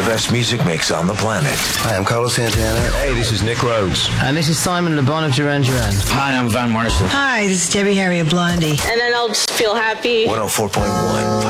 best music mix on the planet. Hi, I'm Carlos Santana. Hey, this is Nick Rhodes. And this is Simon Le Bon of Duran Duran. Hi, I'm Van Morrison. Hi, this is Debbie Harry of Blondie. And then I'll just feel happy. 104.1